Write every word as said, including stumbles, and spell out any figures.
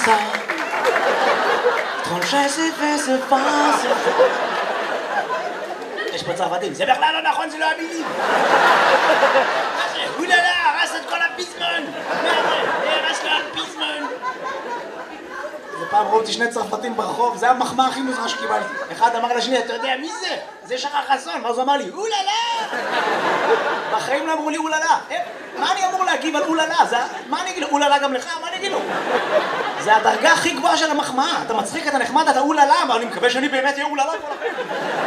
ça. Tranché, c'est fait, c'est pas, c'est fait. יש פה צרפתים, זה בכלל לא נכון, זה לא המילים. מה זה? אוללה, הרס את כל הפיזמון. מה זה? הרס כל הפיזמון. זה פעם ראו אותי שני צרפתים ברחוב, זה המחמאה הכי מוזרה שקיבלתי. אחד אמר לשני, אתה יודע מי זה? זה שחר חסון. ואז הוא אמר לי, אוללה! בחיים לא אמרו לי אוללה. מה אני אמור להגיב על אוללה? מה אני אגיד לו? אוללה גם לך? מה אני אגיד לו? זה הדרגה הכי גבוהה של המחמאה. אתה מצחיק, אתה נחמד, אתה אוללה, אבל אני מקווה שאני באמת אהיה אוללה כל החיים.